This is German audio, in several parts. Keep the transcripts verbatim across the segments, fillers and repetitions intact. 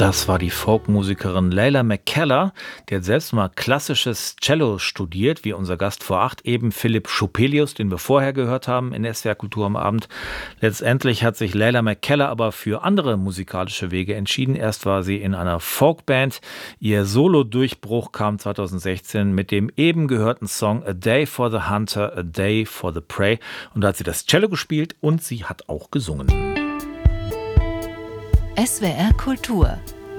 Das war die Folkmusikerin Leila McKellar, die hat selbst mal klassisches Cello studiert, wie unser Gast vor acht, eben Philipp Schopelius, den wir vorher gehört haben in S W R Kultur am Abend. Letztendlich hat sich Leila McKellar aber für andere musikalische Wege entschieden. Erst war sie in einer Folkband. Ihr Solo-Durchbruch kam zweitausendsechzehn mit dem eben gehörten Song A Day for the Hunter, A Day for the Prey. Und da hat sie das Cello gespielt und sie hat auch gesungen. S W R Kultur.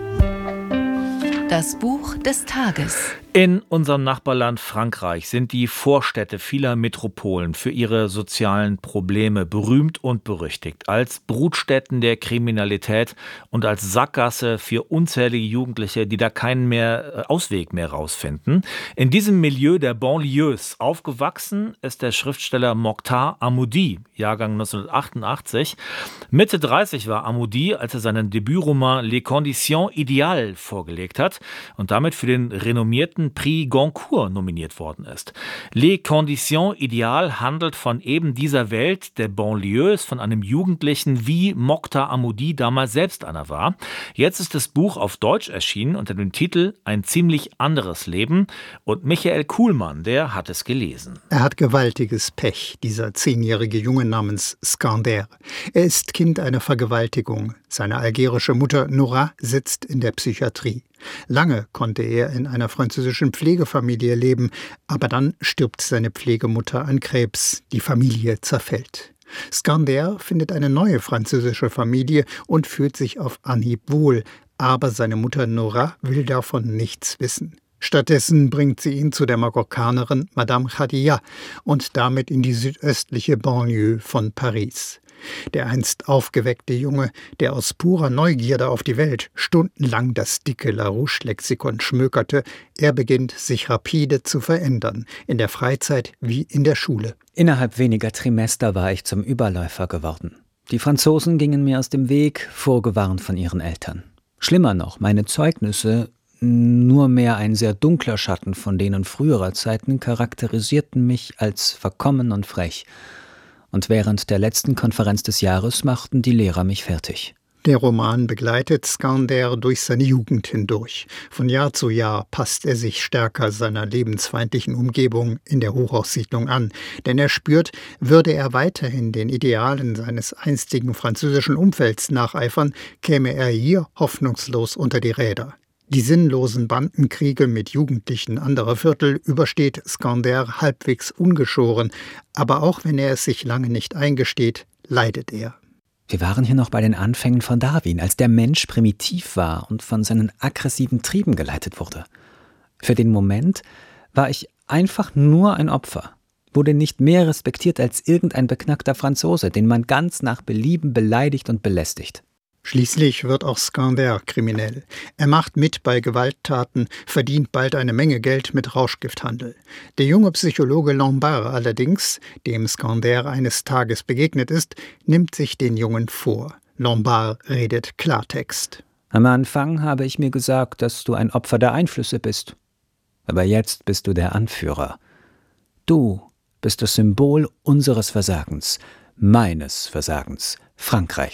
Das Buch des Tages. In unserem Nachbarland Frankreich sind die Vorstädte vieler Metropolen für ihre sozialen Probleme berühmt und berüchtigt. Als Brutstätten der Kriminalität und als Sackgasse für unzählige Jugendliche, die da keinen mehr Ausweg mehr rausfinden. In diesem Milieu der Banlieues aufgewachsen ist der Schriftsteller Mokhtar Hamoudi, Jahrgang neunzehnhundertachtundachtzig. Mitte dreißig war Hamoudi, als er seinen Debütroman Les Conditions Idéales vorgelegt hat und damit für den renommierten Prix Goncourt nominiert worden ist. Les Conditions Idéales handelt von eben dieser Welt der Banlieues, von einem Jugendlichen, wie Mokhtar Hamoudi damals selbst einer war. Jetzt ist das Buch auf Deutsch erschienen unter dem Titel Ein ziemlich anderes Leben und Michael Kuhlmann, der hat es gelesen. Er hat gewaltiges Pech, dieser zehnjährige Junge namens Skander. Er ist Kind einer Vergewaltigung. Seine algerische Mutter Nora sitzt in der Psychiatrie. Lange konnte er in einer französischen Pflegefamilie leben, aber dann stirbt seine Pflegemutter an Krebs. Die Familie zerfällt. Skander findet eine neue französische Familie und fühlt sich auf Anhieb wohl, aber seine Mutter Nora will davon nichts wissen. Stattdessen bringt sie ihn zu der Marokkanerin Madame Khadia und damit in die südöstliche Banlieue von Paris. Der einst aufgeweckte Junge, der aus purer Neugierde auf die Welt stundenlang das dicke Larouche-Lexikon schmökerte, er beginnt sich rapide zu verändern, in der Freizeit wie in der Schule. Innerhalb weniger Trimester war ich zum Überläufer geworden. Die Franzosen gingen mir aus dem Weg, vorgewarnt von ihren Eltern. Schlimmer noch, meine Zeugnisse, nur mehr ein sehr dunkler Schatten von denen früherer Zeiten, charakterisierten mich als verkommen und frech. Und während der letzten Konferenz des Jahres machten die Lehrer mich fertig. Der Roman begleitet Skander durch seine Jugend hindurch. Von Jahr zu Jahr passt er sich stärker seiner lebensfeindlichen Umgebung in der Hochhaussiedlung an. Denn er spürt, würde er weiterhin den Idealen seines einstigen französischen Umfelds nacheifern, käme er hier hoffnungslos unter die Räder. Die sinnlosen Bandenkriege mit Jugendlichen anderer Viertel übersteht Skander halbwegs ungeschoren, aber auch wenn er es sich lange nicht eingesteht, leidet er. Wir waren hier noch bei den Anfängen von Darwin, als der Mensch primitiv war und von seinen aggressiven Trieben geleitet wurde. Für den Moment war ich einfach nur ein Opfer, wurde nicht mehr respektiert als irgendein beknackter Franzose, den man ganz nach Belieben beleidigt und belästigt. Schließlich wird auch Skander kriminell. Er macht mit bei Gewalttaten, verdient bald eine Menge Geld mit Rauschgifthandel. Der junge Psychologe Lombard allerdings, dem Skander eines Tages begegnet ist, nimmt sich den Jungen vor. Lombard redet Klartext. Am Anfang habe ich mir gesagt, dass du ein Opfer der Einflüsse bist. Aber jetzt bist du der Anführer. Du bist das Symbol unseres Versagens, meines Versagens, Frankreichs.